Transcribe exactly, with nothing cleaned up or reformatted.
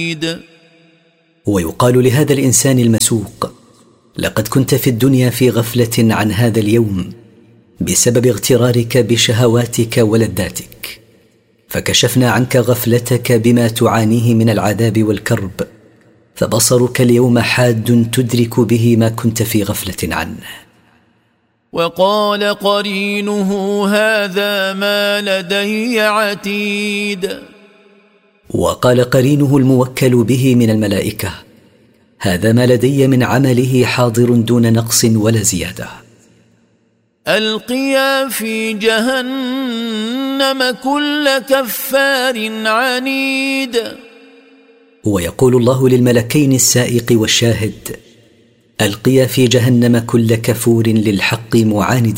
ويقال لهذا الإنسان المسوق: لقد كنت في الدنيا في غفلة عن هذا اليوم بسبب اغترارك بشهواتك ولذاتك، فكشفنا عنك غفلتك بما تعانيه من العذاب والكرب، فبصرك اليوم حاد تدرك به ما كنت في غفلة عنه. وقال قرينه هذا ما لدي عتيد. وقال قرينه الموكل به من الملائكة: هذا ما لدي من عمله حاضر دون نقص ولا زيادة. ألقيا في جهنم كل كفار عنيد. ويقول الله للملكين السائق والشاهد: ألقيا في جهنم كل كفور للحق معاند